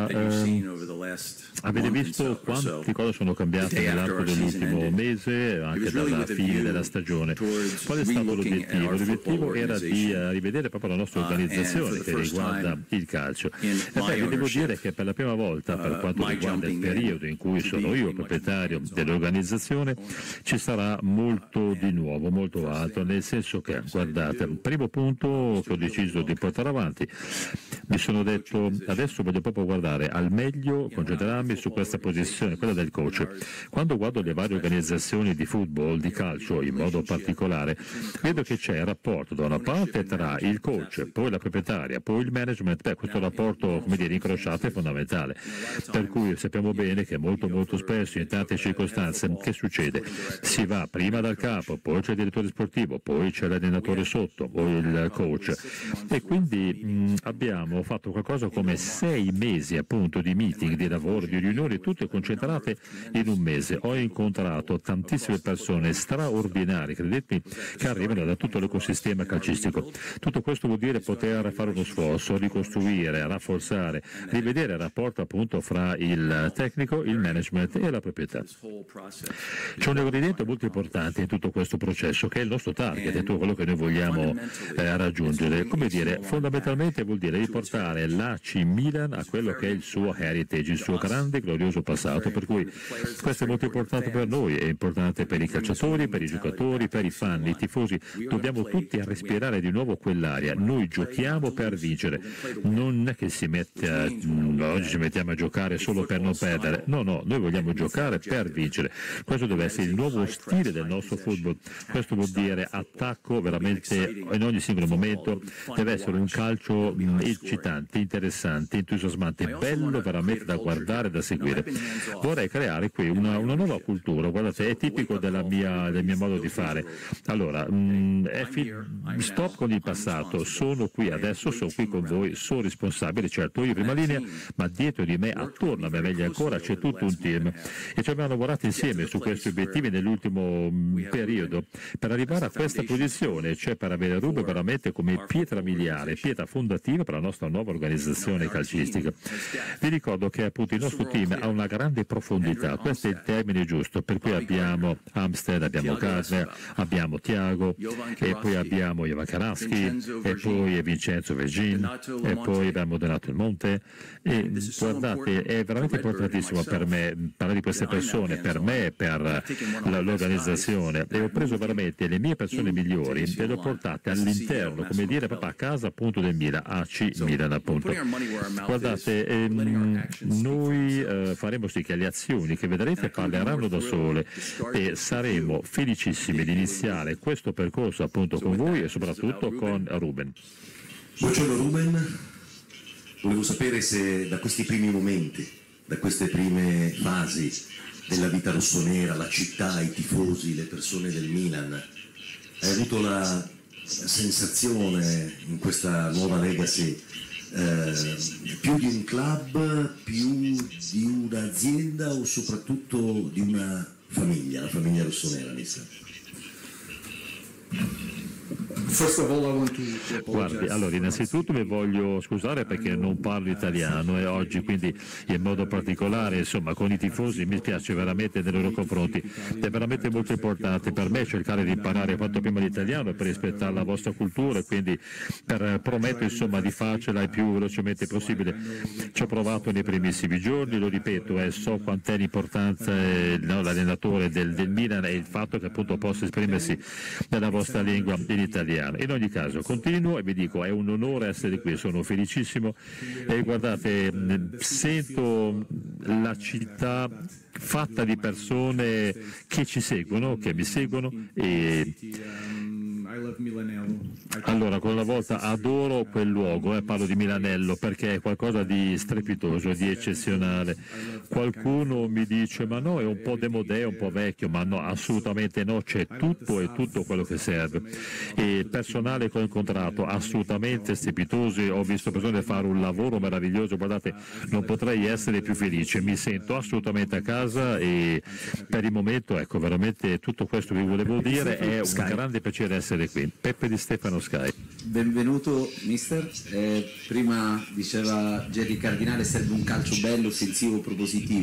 avete visto quante cose sono cambiate nell'arco dell'ultimo mese, anche dalla fine della stagione. Qual è stato l'obiettivo? L'obiettivo era di rivedere proprio la nostra organizzazione che riguarda il calcio. E vi devo dire che per la prima volta, per quanto riguarda il periodo in cui sono io proprietario dell'organizzazione, ci sarà molto di nuovo, molto alto, nel senso che, guardate, il primo punto che ho deciso di portare avanti, mi sono detto adesso voglio proprio guardare al meglio, concentrarmi su questa posizione, quella del coach. Quando guardo le varie organizzazioni di football, di calcio in modo particolare, vedo che c'è il rapporto da una parte tra il coach, poi la proprietaria, poi il management. Questo rapporto, come dire, incrociato è fondamentale, per cui sappiamo bene che molto spesso in tante circostanze che succede? Si va prima dal capo, poi c'è il direttore sportivo, poi c'è l'allenatore sotto o il coach, e quindi abbiamo fatto qualcosa come 6 mesi appunto di meeting, di lavoro, di riunioni, tutte concentrate in un mese. Ho incontrato tantissime persone straordinarie, credetemi, che arrivano da tutto l'ecosistema calcistico. Tutto questo vuol dire poter fare uno sforzo, ricostruire, rafforzare, rivedere il rapporto appunto fra il tecnico, il management e la proprietà. C'è un ingrediente molto importante in tutto questo processo, che è il nostro target, è tutto quello che noi vogliamo raggiungere. Come dire, fondamentalmente vuol dire riportare l'AC Milan a quello che è il suo heritage, il suo grande glorioso passato, per cui questo è molto importante per noi, è importante per i calciatori, per i giocatori, per i fan, i tifosi. Dobbiamo tutti respirare di nuovo quell'aria. Noi giochiamo per vincere, non è che oggi ci mettiamo a giocare solo per non perdere, no, noi vogliamo giocare per vincere. Questo deve essere il nuovo stile del nostro football. Questo vuol dire attacco veramente in ogni singolo momento, deve essere un calcio eccitante, interessante, entusiasmante, bello veramente da guardare, da seguire. Vorrei creare qui una nuova cultura, guardate, è tipico del mio modo di fare. Allora, stop con il passato, sono qui adesso, sono qui con voi, sono responsabile, certo io in prima linea, ma dietro di me, attorno a me, meglio ancora, c'è tutto un team, e ci abbiamo lavorato insieme su questi obiettivi nell'ultimo periodo per arrivare a questa posizione, cioè per avere Ruben veramente come pietra miliare, pietra fondativa per la nostra nuova organizzazione calcistica. Vi ricordo che appunto il nostro team ha una grande profondità, questo è il termine giusto, per cui abbiamo Amstead, abbiamo Gardner, abbiamo Thiago, e poi abbiamo Jovan Karaski, e poi Vincenzo Vergin, e poi abbiamo Donato Il Monte, e guardate, è veramente importantissimo per me parlare di queste persone, per me e per l'organizzazione, e ho preso veramente le mie persone migliori e le ho portate all'interno, come dire, proprio a casa appunto del Milan, AC Milan appunto. Guardate, noi faremo sì che le azioni che vedrete parleranno da sole, e saremo felicissimi di iniziare questo percorso appunto con voi e soprattutto con Ruben. Buongiorno Ruben, volevo sapere se da questi primi momenti, da queste prime fasi della vita rossonera, la città, i tifosi, le persone del Milan, hai avuto la sensazione in questa nuova legacy più di un club, più di un'azienda o soprattutto di una famiglia, la famiglia rossonera, mister? Guardi, allora innanzitutto mi voglio scusare perché non parlo italiano, e oggi quindi in modo particolare insomma con i tifosi mi spiace veramente nei loro confronti. È veramente molto importante per me cercare di imparare quanto prima l'italiano per rispettare la vostra cultura, e quindi prometto insomma di farcela il più velocemente possibile. Ci ho provato nei primissimi giorni, lo ripeto, so quant'è l'importanza l'allenatore del Milan e il fatto che appunto possa esprimersi nella vostra lingua in italiano. In ogni caso continuo e vi dico, è un onore essere qui, sono felicissimo, e guardate, sento la città fatta di persone che ci seguono, che mi seguono, e allora con la volta adoro quel luogo, parlo di Milanello perché è qualcosa di strepitoso, di eccezionale. Qualcuno mi dice ma no, è un po' demodè, un po' vecchio, ma no, assolutamente no, c'è tutto e tutto quello che serve, e personale che ho incontrato assolutamente strepitosi, ho visto persone fare un lavoro meraviglioso, guardate, non potrei essere più felice, mi sento assolutamente a casa, e per il momento ecco veramente tutto questo vi volevo dire, è un grande piacere essere qui. qui. Peppe Di Stefano, Sky. Benvenuto mister, prima diceva Jerry Cardinale serve un calcio bello, offensivo, propositivo.